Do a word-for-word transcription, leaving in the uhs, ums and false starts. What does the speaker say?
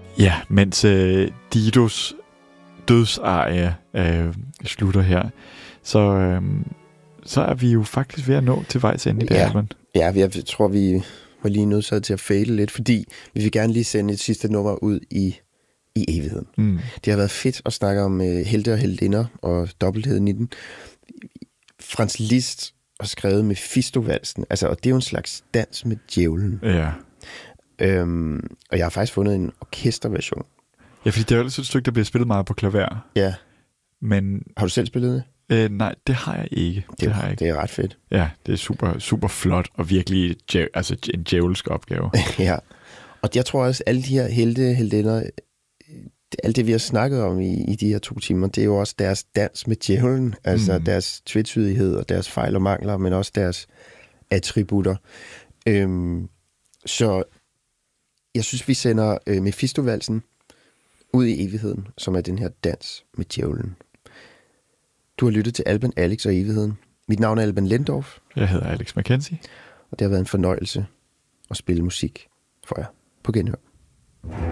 Ja, mens øh, Didos dødsarie øh, slutter her, så, øh, så er vi jo faktisk ved at nå til vejs ende i det Ja. album. Ja, jeg tror, vi var lige nødt til at fade lidt, fordi vi vil gerne lige sende et sidste nummer ud i, i evigheden. Mm. Det har været fedt at snakke om øh, helte og heldinder og dobbeltheden i den. Franz Liszt har skrevet Mephisto-valsen, altså, og det er jo en slags dans med djævlen. Ja. Øhm, og jeg har faktisk fundet en orkesterversion. Ja, fordi det er jo et stykke, der bliver spillet meget på klaver. Ja. Men Har du selv spillet det? øh, nej, det har jeg ikke. Det, Det, har jeg ikke. det er ret fedt. Ja, det er super, super flot og virkelig djæv, altså en djævelsk opgave. Ja. Og jeg tror også, alle de her helte, heldinder, alt det, vi har snakket om i, i de her to timer, det er jo også deres dans med djævlen, altså mm. deres tvetydighed og deres fejl og mangler, men også deres attributter. Øhm, så jeg synes, vi sender øh, Mephisto-valsen ud i evigheden, som er den her dans med djævlen. Du har lyttet til Alban, Alex og evigheden. Mit navn er Alban Lendorf. Jeg hedder Alex Mackenzie. Og det har været en fornøjelse at spille musik for jer på genhør.